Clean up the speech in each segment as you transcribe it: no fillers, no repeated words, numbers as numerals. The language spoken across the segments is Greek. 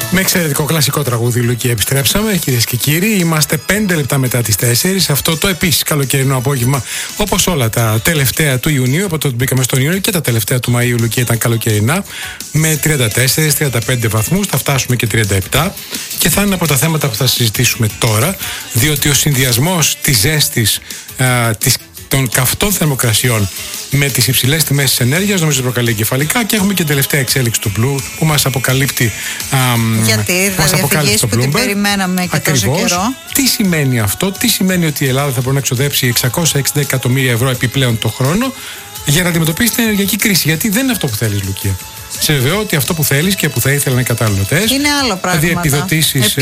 Με εξαιρετικό κλασικό τραγούδι, Λουκί, επιστρέψαμε, κυρίες και κύριοι. Είμαστε 5 λεπτά μετά τις 4. Αυτό το επίσης καλοκαιρινό απόγευμα, όπως όλα τα τελευταία του Ιουνίου, από τότε μπήκαμε στον Ιούνιο, και τα τελευταία του Μαΐου, Λουκί, ήταν καλοκαιρινά. Με 34-35 βαθμούς, θα φτάσουμε και 37. Και θα είναι από τα θέματα που θα συζητήσουμε τώρα, διότι ο συνδυασμός της ζέστης, των καυτών θερμοκρασιών με τις υψηλές τιμές της ενέργειας νομίζω προκαλεί εγκεφαλικά, και έχουμε και τελευταία εξέλιξη του Blue που μας αποκαλύπτει. Γιατί διαφυγής που την περιμέναμε και τόσο καιρό. Τι σημαίνει αυτό, τι σημαίνει ότι η Ελλάδα θα μπορεί να εξοδέψει 660 εκατομμύρια ευρώ επιπλέον το χρόνο για να αντιμετωπίσει την ενεργειακή κρίση? Γιατί δεν είναι αυτό που θέλεις, Λουκία. Σε βεβαιώ ότι αυτό που θέλεις και που θα ήθελαν οι καταναλωτές είναι άλλο πράγμα. Δηλαδή επιδοτήσεις,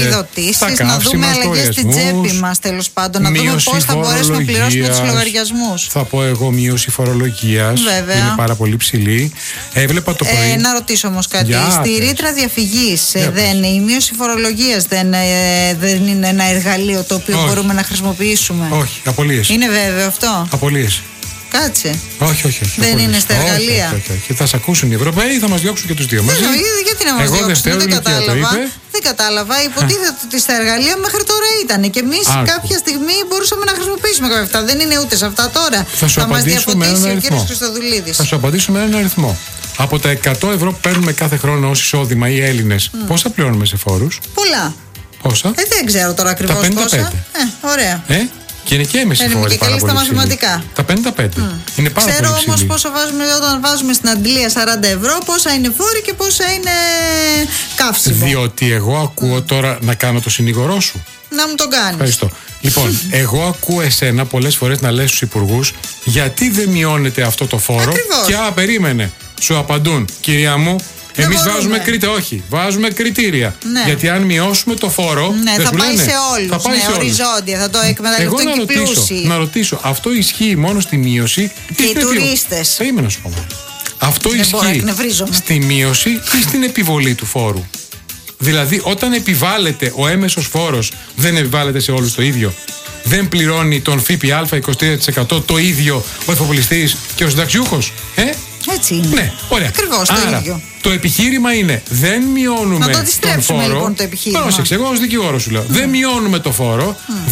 να δούμε αλλαγές στην τσέπη μας, τέλος πάντων. Να δούμε πώς θα μπορέσουμε να πληρώσουμε τους λογαριασμούς. Θα πω εγώ μείωση φορολογίας. Βέβαια. Είναι πάρα πολύ ψηλή. Έβλεπα το πρωί. Να ρωτήσω όμως κάτι. Στη ρήτρα διαφυγής, η μείωση φορολογίας δεν είναι ένα εργαλείο το οποίο μπορούμε να χρησιμοποιήσουμε? Όχι, απολύες. Είναι βέβαιο αυτό? Απολύες. Κάτσε. Όχι. Δεν είναι στα εργαλεία. Όχι. Θα σε ακούσουν οι Ευρωπαίοι, θα μας διώξουν και τους δύο μαζί. Γιατί να μας διώξουν? Δεν κατάλαβα. Δεν κατάλαβα. Υποτίθεται ότι στα εργαλεία μέχρι τώρα ήταν. Και εμείς κάποια στιγμή μπορούσαμε να χρησιμοποιήσουμε κάποια αυτά. Δεν είναι ούτε σε αυτά τώρα. Θα μας διαφωτίσει ο κύριος Χριστοδουλίδης. Θα σου απαντήσω με έναν αριθμό. Από τα 100 ευρώ που παίρνουμε κάθε χρόνο ως εισόδημα οι Έλληνες, πόσα πληρώνουμε σε φόρους? Πολλά. Πόσα? Δεν ξέρω τώρα ακριβώς πόσα. Ωραία. Και είναι και έμεση φόρη πάρα πολύ μαθηματικά. Τα 55. Είναι πάρα Ξέρω πολύ όμως πόσο βάζουμε όταν βάζουμε στην αντλία 40 ευρώ, πόσα είναι φόροι και πόσα είναι καύσιμο. Διότι εγώ ακούω τώρα να κάνω το συνήγορό σου. Να μου τον κάνεις. Ευχαριστώ. Λοιπόν, εγώ ακούω εσένα πολλές φορές να λες στους υπουργούς γιατί δεν μειώνεται αυτό το φόρο. Ακριβώς. Και περίμενε. Σου απαντούν, κυρία μου, εμείς βάζουμε κριτήρια. Ναι. Γιατί αν μειώσουμε το φόρο. Θα πάει σε όλους. Θα πάει σε όλους. Οριζόντια, θα το εκμεταλλευτούν και οι πλούσιοι. Να ρωτήσω, αυτό ισχύει μόνο στη μείωση και οι τουρίστες? Περίμενα να σου πω. Αυτό ισχύει στη μείωση ή στην επιβολή του φόρου? Δηλαδή, όταν επιβάλλεται ο έμεσος φόρος, δεν επιβάλλεται σε όλους το ίδιο? Δεν πληρώνει τον ΦΠΑ 23% το ίδιο ο εφοπλιστής και ο συνταξιούχος? Έτσι είναι. Ναι, ωραία. Ακριβώς το ίδιο. Το επιχείρημα είναι δεν μειώνουμε τον φόρο. Να το αντιστρέψουμε λοιπόν το επιχείρημα. Πρόσεξε, εγώ ως δικηγόρος σου λέω. Δεν μειώνουμε το φόρο.